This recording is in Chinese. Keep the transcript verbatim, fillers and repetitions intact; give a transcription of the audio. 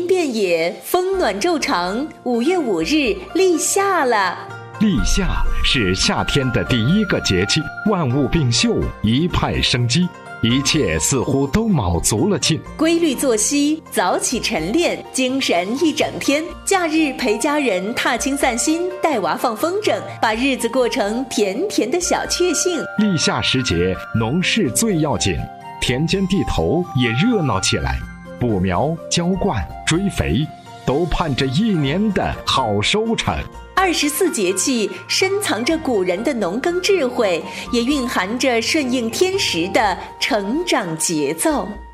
音遍野，风暖昼长。五月五日，立夏了。 立夏是夏天的第一个节气，万物并秀，一派生机，一切似乎都卯足了劲。 规律作息，早起晨练，精神一整天。假日陪家人踏青散心，带娃放风筝，把日子过成甜甜的小确幸。 立夏时节，农事最要紧，田间地头也热闹起来，补苗、浇灌、追肥，都盼着一年的好收成。 二十四节气深藏着古人的农耕智慧，也蕴含着顺应天时的成长节奏。